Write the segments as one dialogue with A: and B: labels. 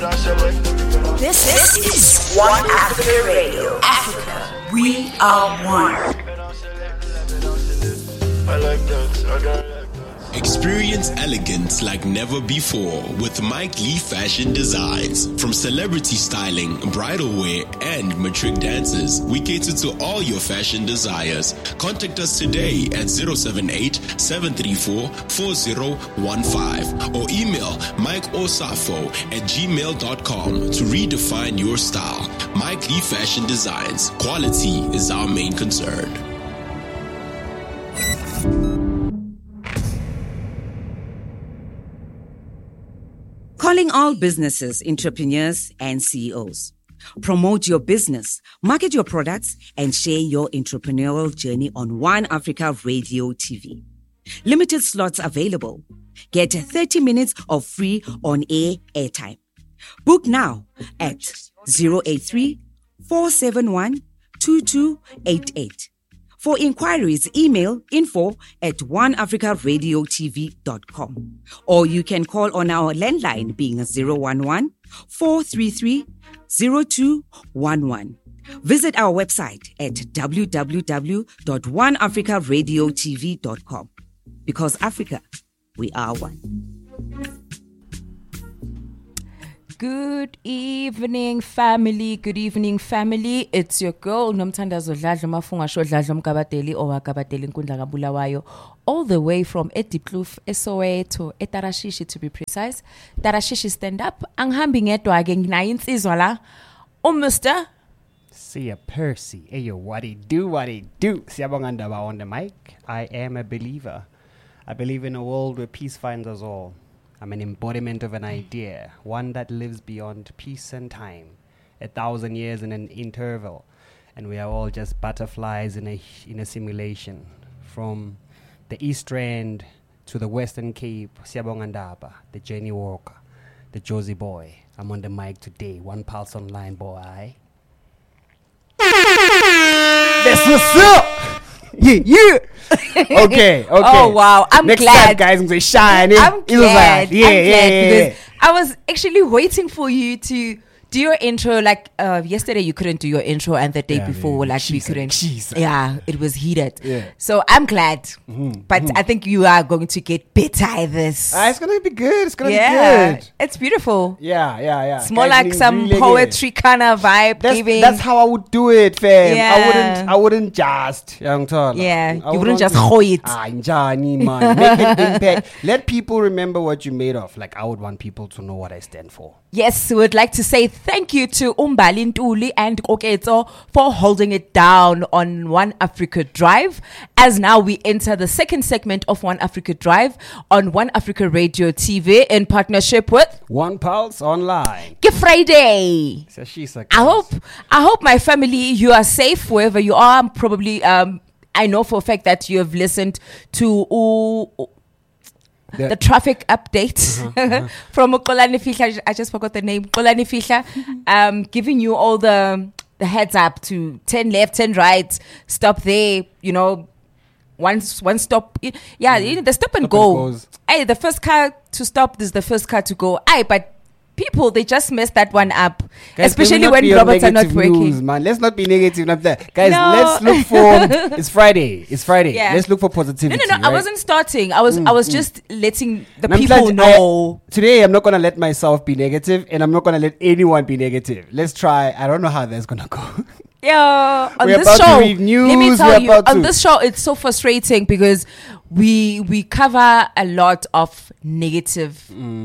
A: This is One Africa Radio. Africa, we are one.
B: I like that.
C: Experience elegance like never before with Mike Lee Fashion Designs. From celebrity styling, bridal wear, and matric dances, we cater to all your fashion desires. Contact us today at 078-734-4015 or email mikeosafo@gmail.com to redefine your style. Mike Lee Fashion Designs. Quality is our main concern.
D: Calling all businesses, entrepreneurs, and CEOs. Promote your business, market your products, and share your entrepreneurial journey on One Africa Radio TV. Limited slots available. Get 30 minutes of free on-air airtime. Book now at 083-471-2288. For inquiries, email info@oneafricaradiotv.com. Or you can call on our landline being 011-433-0211. Visit our website at www.oneafricaradiotv.com. Because Africa, we are one.
E: Good evening, family. Good evening, family. It's your girl, Nomthandazo Dladla Mafunga Sho Dladla Mkabateli or Kabateli Nkundla Kabulawayo, all the way from Edikloof, Soweto, Etarashishi to be precise. Tarashishi stand up. Anghambi ngedwa ke nginayinsizwa la. Mr.
F: Sia Percy. Ayo, what it do? Siyabonga Ndaba on the mic. I am a believer. I believe in a world where peace finds us all. I'm an embodiment of an idea, one that lives beyond peace and time, 1,000 years in an interval, and we are all just butterflies in a simulation. From the East Rand to the Western Cape, Siyabonga Ndaba, the Jenny Walker, the Josie Boy. I'm on the mic today. One Pulse Online, boy. That's what's up. Yeah. Okay.
E: Oh wow, I'm
F: Next
E: glad,
F: time, guys. I'm going to shine.
E: I'm glad.
F: Yeah.
E: Because I was actually waiting for you to do your intro. Like yesterday, you couldn't do your intro, and the day before, like we couldn't. Yeah, it was heated.
F: Yeah.
E: So I'm glad, but I think you are going to get better at this.
F: It's gonna be good. It's gonna be good.
E: It's beautiful.
F: Yeah.
E: It's more
F: Guys,
E: like some
F: really
E: poetry kind of vibe.
F: That's how I would do it, fam.
E: Yeah.
F: I wouldn't just.
E: Yeah, you wouldn't just ho it.
F: Njani, man. Make an impact. Let people remember what you made of. Like I would want people to know what I stand for.
E: Yes, we would like to say thank you to Umbali Ntuli and Koketo for holding it down on One Africa Drive. As now we enter the second segment of One Africa Drive on One Africa Radio TV in partnership with
F: One Pulse Online.
E: Good Friday.
F: So she's like,
E: I hope my family, you are safe wherever you are. Probably, I know for a fact that you have listened to the traffic update from Xolani Fihla. I just forgot the name. Xolani Fihla, giving you all the heads up to 10 left, 10 right, stop there. You know, one stop. Yeah, the stop and go. Hey, the first car to stop is the first car to go. But people, they just messed that one up.
F: Guys,
E: especially when robots are not working.
F: News, man. Let's not be negative. Not that. Guys,
E: No.
F: let's look for... It's Friday.
E: Yeah.
F: Let's look for positivity.
E: No.
F: Right?
E: I wasn't starting. I was just letting the people know.
F: Today, I'm not going to let myself be negative, and I'm not going to let anyone be negative. Let's try. I don't know how that's going to go.
E: Yeah, on
F: We're
E: this
F: about to
E: show,
F: read news,
E: let me
F: we're
E: tell you,
F: about
E: on
F: to-
E: this show, it's so frustrating because we cover a lot of negative.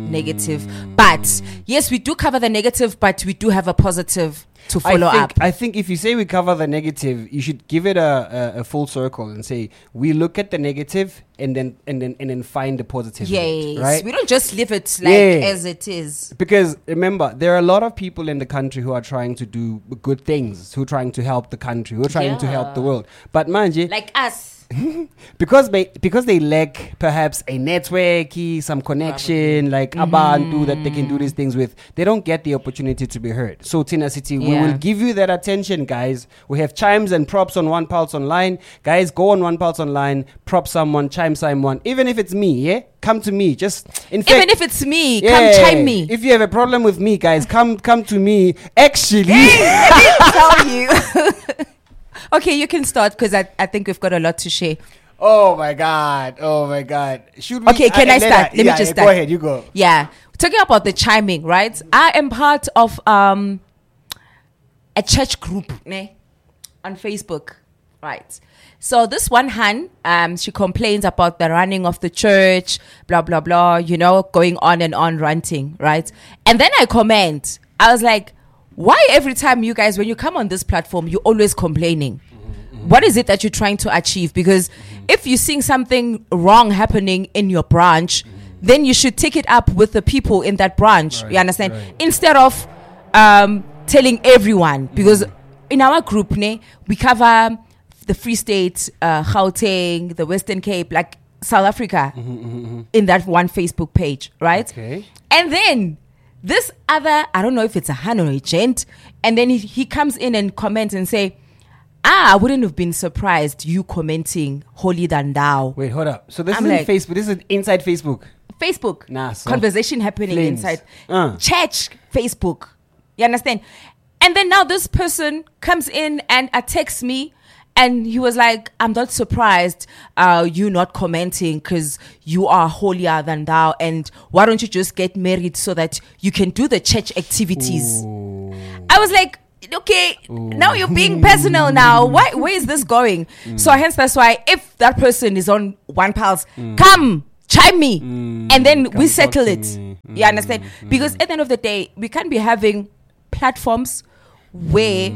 E: But yes, we do cover the negative, but we do have a positive to follow up.
F: I think if you say we cover the negative, you should give it a full circle and say we look at the negative and then find the positive. in it,
E: Yes,
F: right?
E: we don't just leave it like as it is.
F: Because remember, there are a lot of people in the country who are trying to do good things, who are trying to help the country, who are trying to help the world. But manje,
E: Like us.
F: because they lack perhaps a network, some connection, like abantu that they can do these things with, they don't get the opportunity to be heard. So Tina City, we will give you that attention, guys. We have chimes and props on One Pulse Online. Guys, go on One Pulse Online, prop someone, chime someone. Even if it's me, yeah? Come to me. Just in fact,
E: even if it's me, come chime me.
F: If you have a problem with me, guys, come to me. Actually,
E: let me tell you. Okay, you can start because I think we've got a lot to share.
F: Oh my god. Should we?
E: Okay, can I start? Let me just start.
F: Go ahead, you go.
E: Yeah. Talking about the chiming, right? I am part of a church group on Facebook, right? So this one Han, she complains about the running of the church, blah, blah, blah, going on and on ranting, right? And then I comment. I was like, why every time you guys, when you come on this platform, you're always complaining? What is it that you're trying to achieve? Because if you're seeing something wrong happening in your branch, then you should take it up with the people in that branch. Right, you understand? Right. Instead of telling everyone. Because in our group, we cover the Free State, Gauteng, the Western Cape, like South Africa, in that one Facebook page, right?
F: Okay.
E: And then this other, I don't know if it's a Han or a gent, and then he comes in and comments and say, I wouldn't have been surprised you commenting holier than thou.
F: Wait, hold up. So this isn't Facebook. This is inside Facebook.
E: Facebook.
F: Nah, so
E: conversation happening
F: flames.
E: Inside. Church Facebook. You understand? And then now this person comes in and attacks me. And he was like, I'm not surprised you not commenting because you are holier than thou. And why don't you just get married so that you can do the church activities? Ooh. I was like, okay, now you're being personal now. Where is this going? So hence that's why if that person is on One Pulse, come, chime me. And then we settle it. You understand? Because at the end of the day, we can't be having platforms where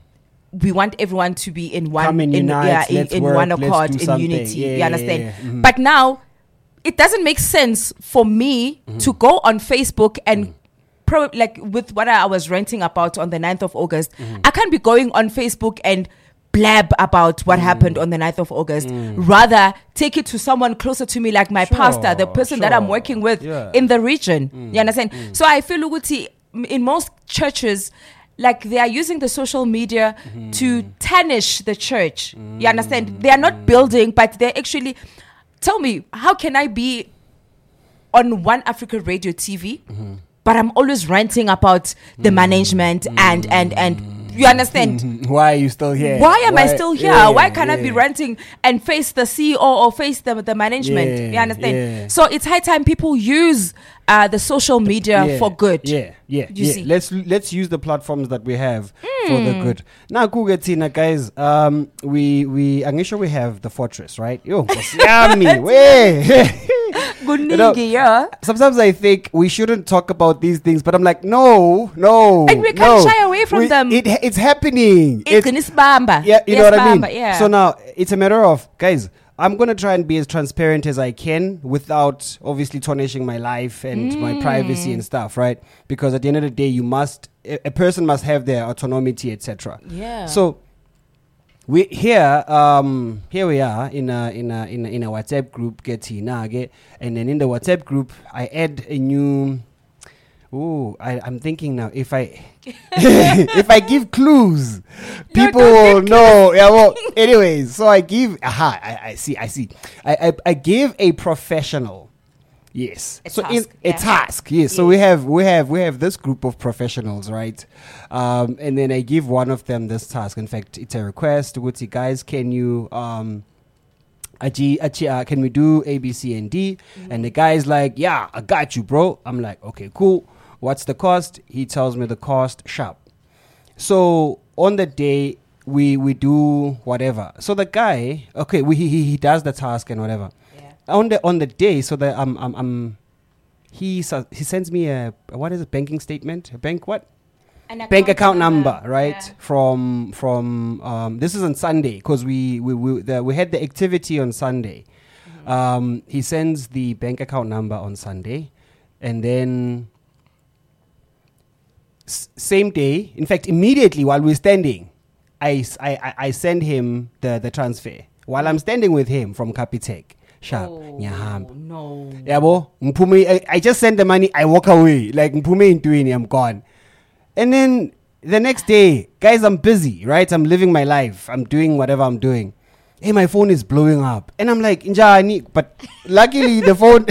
E: we want everyone to be in one in one accord, in unity. You understand? But now it doesn't make sense for me to go on Facebook and like with what I was ranting about on the 9th of August, I can't be going on Facebook and blab about what happened on the 9th of August. Rather, take it to someone closer to me, like my pastor, the person that I'm working with in the region. You understand? So I feel Uguti, in most churches, like they are using the social media to tarnish the church. You understand? They are not building, but they're actually... Tell me, how can I be on One Africa Radio TV, but I'm always ranting about the management and you understand?
F: Why are you still here?
E: Why am I still here? Why can't I be ranting and face the CEO or face the management? You understand? So it's high time people use the social media for good.
F: You see? Let's use the platforms that we have for the good. Now, Kugatina, guys, I'm sure we have the Fortress, right? Yo, yummy. Sometimes I think we shouldn't talk about these things, but I'm like, no.
E: And we can't shy away from them.
F: It's happening.
E: It's bamba.
F: Yeah, you know what I mean?
E: Yeah.
F: So now, it's a matter of, guys, I'm going to try and be as transparent as I can without obviously tarnishing my life and my privacy and stuff, right? Because at the end of the day, a person must have their autonomy, etc.
E: Yeah.
F: So we here we are in a WhatsApp group, and then in the WhatsApp group, I add a new. I'm thinking now if I if I give clues, people will know. Yeah, well, anyways, so I give. I see. I give a professional. Yes. A task. Yes. So we have this group of professionals, right? And then I give one of them this task. In fact, it's a request. Would you guys, can you can we do A, B, C, and D? And the guy's like, yeah, I got you, bro. I'm like, okay, cool. What's the cost? He tells me the cost, sharp. So on the day we do whatever. So the guy, okay, he does the task and whatever. Yeah. On the day, so that he sends me a banking statement, bank bank account number, right? Yeah. From this is on Sunday because we had the activity on Sunday. He sends the bank account number on Sunday, and then same day, in fact, immediately while we're standing, I send him the transfer while I'm standing with him from Capitec. Sharp.
E: Oh,
F: Nyahamba.
E: no.
F: Yabo, Mpumi, I just send the money, I walk away. Like Mpumi into it, I'm gone. And then the next day, guys, I'm busy, right? I'm living my life. I'm doing whatever I'm doing. Hey, my phone is blowing up. And I'm like, Njani, but luckily the phone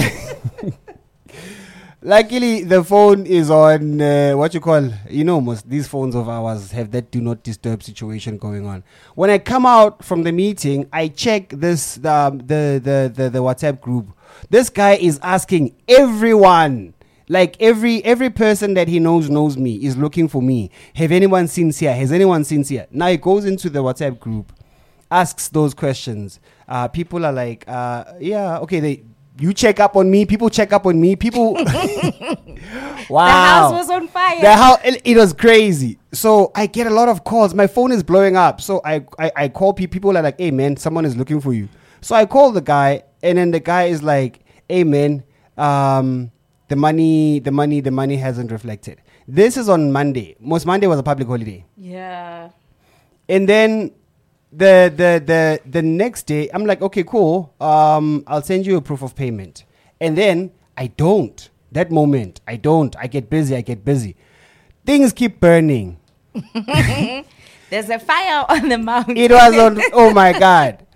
F: luckily the phone is on what you call, most these phones of ours have that do not disturb situation going on. When I come out from the meeting, I check this the WhatsApp group. This guy is asking everyone, like every person that he knows me, is looking for me. Have anyone seen Sia? Has anyone seen Sia? Now he goes into the WhatsApp group, asks those questions. People are like, yeah, okay, you check up on me. People check up on me. People. Wow.
E: The house was on fire.
F: It was crazy. So I get a lot of calls. My phone is blowing up. So I call people. People are like, hey, man, someone is looking for you. So I call the guy. And then the guy is like, hey, man, the money hasn't reflected. This is on Monday. Most Monday was a public holiday.
E: Yeah.
F: And then the next day, I'm like, okay, cool. I'll send you a proof of payment. And then I don't. That moment, I don't. I get busy. Things keep burning.
E: There's a fire on the mountain.
F: It was on, oh my God.